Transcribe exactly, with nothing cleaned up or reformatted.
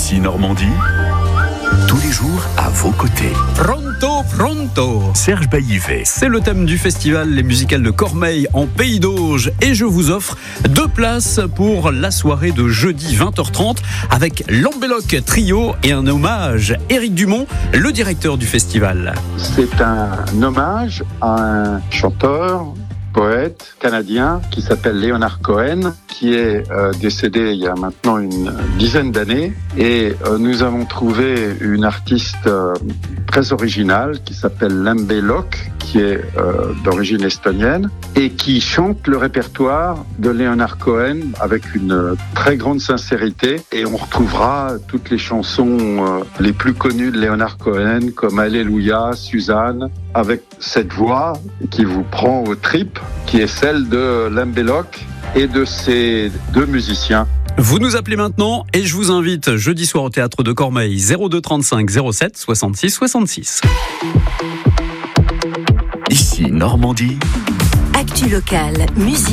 Ici Normandie, tous les jours à vos côtés. Pronto, pronto. Serge Baillivet. C'est le thème du festival Les Musicales de Cormeilles en Pays d'Auge et je vous offre deux places pour la soirée de jeudi vingt heures trente avec l'Ambelloc Trio et un hommage Éric Dumont, le directeur du festival. C'est un hommage à un chanteur, poète canadien qui s'appelle Leonard Cohen, qui est euh, décédé il y a maintenant une dizaine d'années. Et euh, nous avons trouvé une artiste euh, très originale qui s'appelle l'Ambelloc, qui est euh, d'origine estonienne et qui chante le répertoire de Leonard Cohen avec une très grande sincérité. Et on retrouvera toutes les chansons euh, les plus connues de Leonard Cohen comme Alléluia, Suzanne, avec cette voix qui vous prend aux tripes, qui est celle de l'Ambelloc et de ces deux musiciens. Vous nous appelez maintenant et je vous invite jeudi soir au théâtre de Cormeilles, zéro deux trente-cinq zéro sept soixante-six soixante-six. Ici Normandie. Actu locale, musique.